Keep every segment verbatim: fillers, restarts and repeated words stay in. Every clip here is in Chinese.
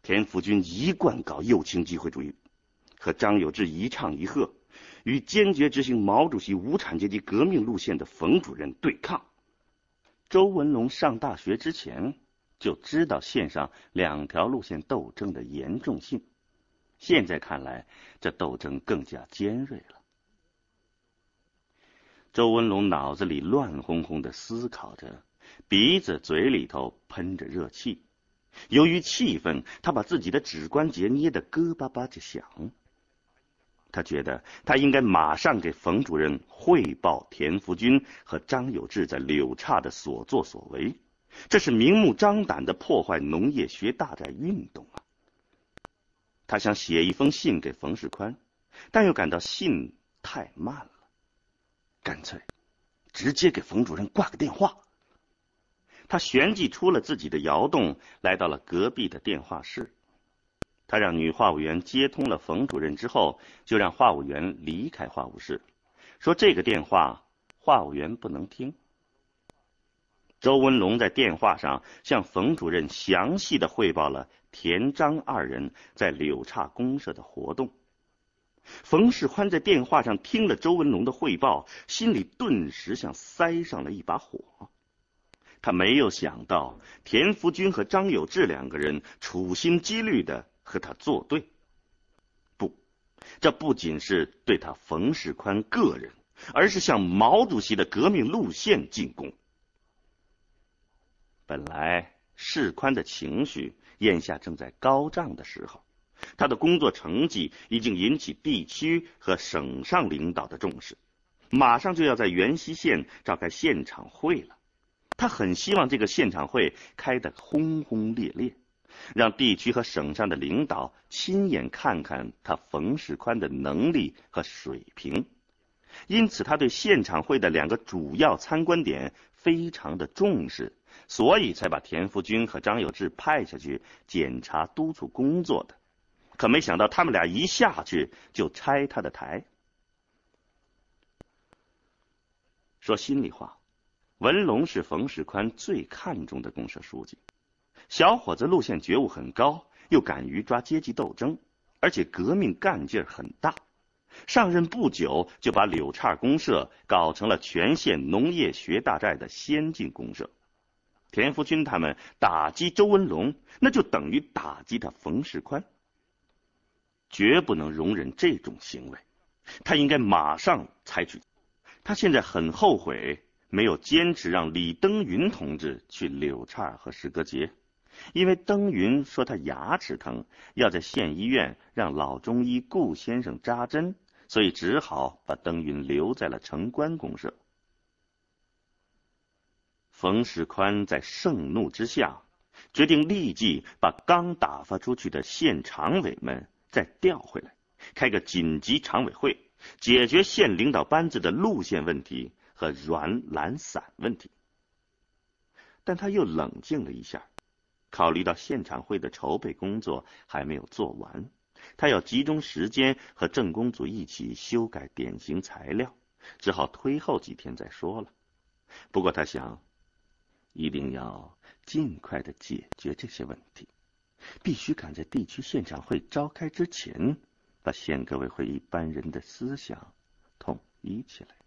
田福军一贯搞右倾机会主义，和张有志一唱一和，与坚决执行毛主席无产阶级革命路线的冯主任对抗。周文龙上大学之前就知道线上两条路线斗争的严重性，现在看来，这斗争更加尖锐了。周文龙脑子里乱哄哄地思考着，鼻子嘴里头喷着热气。由于气愤，他把自己的指关节捏得咯巴巴地响。他觉得他应该马上给冯主任汇报田福军和张有志在柳岔的所作所为，这是明目张胆的破坏农业学大寨运动啊！他想写一封信给冯世宽，但又感到信太慢了，干脆直接给冯主任挂个电话。他旋即出了自己的窑洞，来到了隔壁的电话室。他让女话务员接通了冯主任之后，就让话务员离开话务室，说这个电话话务员不能听。周文龙在电话上向冯主任详细的汇报了田张二人在柳岔公社的活动。冯世宽在电话上听了周文龙的汇报，心里顿时像塞上了一把火。他没有想到田福军和张有志两个人处心积虑的和他作对。不，这不仅是对他冯世宽个人，而是向毛主席的革命路线进攻。本来世宽的情绪眼下正在高涨的时候，他的工作成绩已经引起地区和省上领导的重视，马上就要在元溪县召开现场会了。他很希望这个现场会开得轰轰烈烈，让地区和省上的领导亲眼看看他冯世宽的能力和水平。因此他对现场会的两个主要参观点非常的重视，所以才把田福军和张有志派下去检查督促工作的。可没想到他们俩一下去就拆他的台。说心里话，文龙是冯世宽最看重的公社书记，小伙子路线觉悟很高，又敢于抓阶级斗争，而且革命干劲儿很大。上任不久就把柳岔公社搞成了全县农业学大寨的先进公社。田福军他们打击周文龙，那就等于打击他冯世宽，绝不能容忍这种行为，他应该马上采取。他现在很后悔没有坚持让李登云同志去柳岔和石阁节，因为登云说他牙齿疼，要在县医院让老中医顾先生扎针，所以只好把登云留在了城关公社。冯世宽在盛怒之下，决定立即把刚打发出去的县常委们再调回来，开个紧急常委会，解决县领导班子的路线问题和软懒散问题。但他又冷静了一下，考虑到现场会的筹备工作还没有做完，他要集中时间和政工组一起修改典型材料，只好推后几天再说了。不过他想，一定要尽快的解决这些问题，必须赶在地区现场会召开之前，把县革委会一般人的思想统一起来。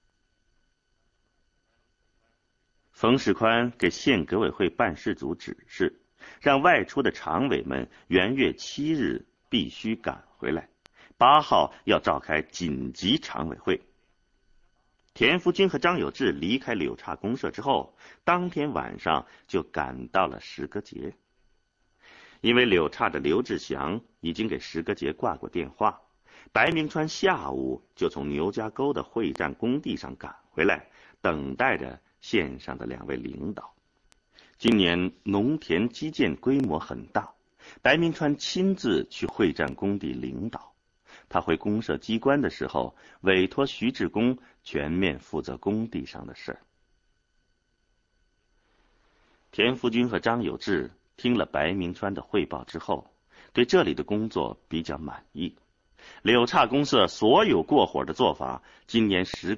冯世宽给县革委会办事组指示，让外出的常委们元月七日必须赶回来，八号要召开紧急常委会。田福军和张有志离开柳岔公社之后，当天晚上就赶到了石阁节。因为柳岔的刘志祥已经给石阁节挂过电话，白明川下午就从牛家沟的会战工地上赶回来，等待着县上的两位领导。今年农田基建规模很大，白明川亲自去会战工地领导。他回公社机关的时候，委托徐志功全面负责工地上的事儿。田福军和张有志听了白明川的汇报之后，对这里的工作比较满意。柳岔公社所有过火的做法，今年石